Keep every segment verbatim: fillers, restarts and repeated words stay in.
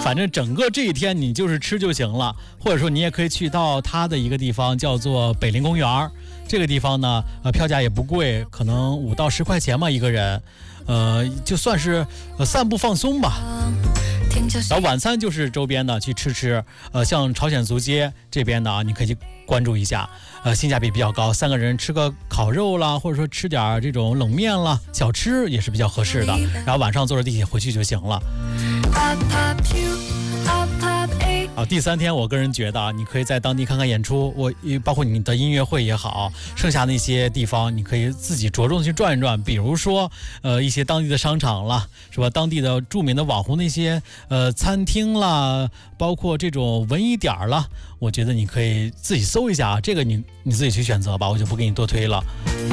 反正整个这一天你就是吃就行了，或者说你也可以去到它的一个地方叫做北林公园。这个地方呢，呃，票价也不贵，可能五到十块钱嘛一个人，呃，就算是呃散步放松吧。然后晚餐就是周边的去吃吃，呃，像朝鲜族街这边呢，你可以去关注一下，呃，性价比比较高，三个人吃个烤肉啦，或者说吃点这种冷面啦，小吃也是比较合适的。然后晚上坐着地铁回去就行了。啊，第三天我个人觉得啊，你可以在当地看看演出，我包括你的音乐会也好，剩下那些地方你可以自己着重去转一转，比如说呃一些当地的商场啦，是吧？当地的著名的网红那些呃餐厅啦，包括这种文艺点儿啦，我觉得你可以自己搜一下啊，这个你你自己去选择吧，我就不给你多推了。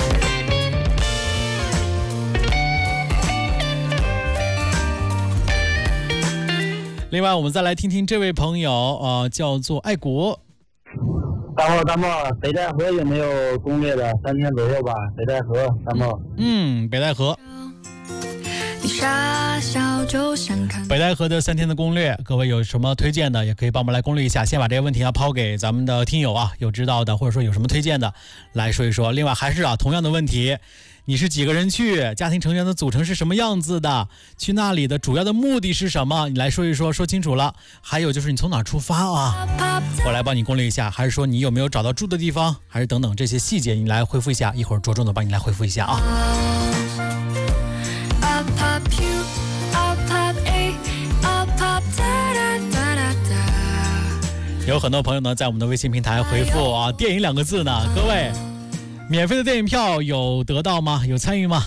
另外我们再来听听这位朋友，呃，叫做爱国。 大漠大漠，北戴河有没有攻略的？三天左右吧。北戴河，大漠。 嗯，北戴河。北戴河的三天的攻略，各位有什么推荐的，也可以帮我们来攻略一下。先把这个问题要抛给咱们的听友啊，有知道的或者说有什么推荐的，来说一说。另外还是啊，同样的问题。你是几个人去？家庭成员的组成是什么样子的？去那里的主要的目的是什么？你来说一说，说清楚了。还有就是你从哪出发啊？我来帮你攻略一下。还是说你有没有找到住的地方？还是等等这些细节，你来回复一下。一会儿着重的帮你来回复一下啊。有很多朋友呢在我们的微信平台回复啊“电影”两个字呢，各位。免费的电影票有得到吗？有参与吗？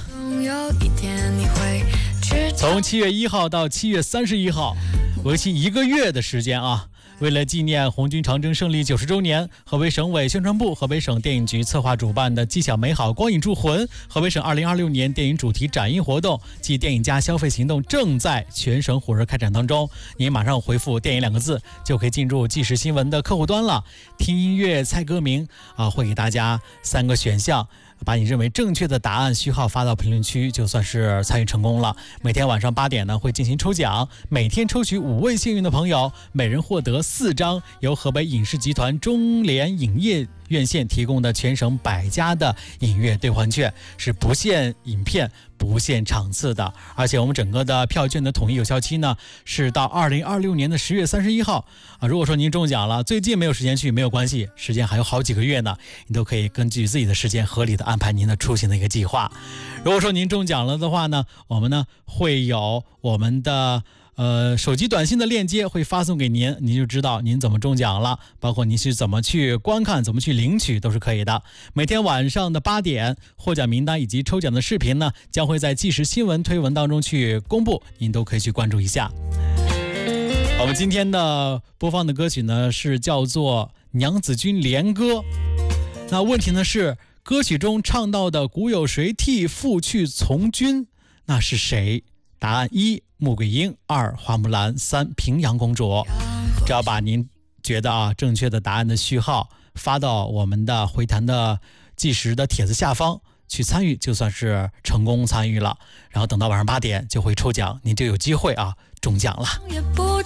从七月一号到七月三十一号，为期一个月的时间啊！为了纪念红军长征胜利九十周年，河北省委宣传部、河北省电影局策划主办的“既享美好，光影铸魂”河北省二零二六年电影主题展映活动暨电影加消费行动正在全省火热开展当中。您马上回复“电影”两个字，就可以进入即时新闻的客户端了。听音乐、猜歌名啊，会给大家三个选项。把你认为正确的答案序号发到评论区，就算是参与成功了。每天晚上八点呢会进行抽奖，每天抽取五位幸运的朋友，每人获得四张由河北影视集团中联影业院线提供的全省百家的影乐兑换券，是不限影片、不限场次的。而且我们整个的票券的统一有效期呢是到二零二六年的十月三十一号啊。如果说您中奖了，最近没有时间去没有关系，时间还有好几个月呢，你都可以根据自己的时间合理的安排您的出行的一个计划。如果说您中奖了的话呢，我们呢会有我们的呃，手机短信的链接会发送给您，您就知道您怎么中奖了，包括您是怎么去观看、怎么去领取都是可以的。每天晚上的八点，获奖名单以及抽奖的视频呢，将会在即时新闻推文当中去公布，您都可以去关注一下。我们今天的播放的歌曲呢是叫做《娘子军连歌》。那问题呢是，歌曲中唱到的古有谁替父去从军，那是谁？答案一穆桂英，二花木兰，三平阳公主。只要把您觉得啊正确的答案的序号发到我们的回弹的计时的帖子下方去参与，就算是成功参与了。然后等到晚上八点就会抽奖，您就有机会啊中奖了。